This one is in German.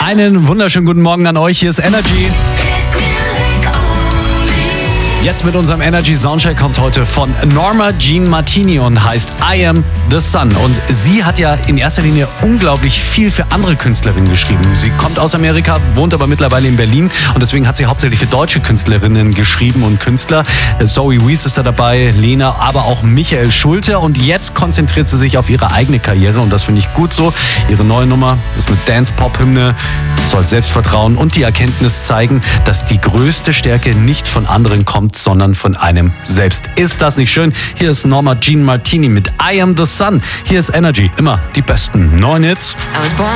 Einen wunderschönen guten Morgen an euch. Hier ist Energy. Jetzt mit unserem Energy Soundcheck kommt heute von Norma Jean Martini und heißt I Am The Sun. Und sie hat ja in erster Linie unglaublich viel für andere Künstlerinnen geschrieben. Sie kommt aus Amerika, wohnt aber mittlerweile in Berlin und deswegen hat sie hauptsächlich für deutsche Künstlerinnen geschrieben und Künstler. Zoe Wees ist da dabei, Lena, aber auch Michael Schulte. Und jetzt konzentriert sie sich auf ihre eigene Karriere und das finde ich gut so. Ihre neue Nummer ist eine Dance-Pop-Hymne, soll Selbstvertrauen und die Erkenntnis zeigen, dass die größte Stärke nicht von anderen kommt, sondern von einem selbst. Ist das nicht schön? Hier ist Norma Jean Martini mit I Am The Sun. Hier ist Energy. Immer die besten neuen Hits. I was born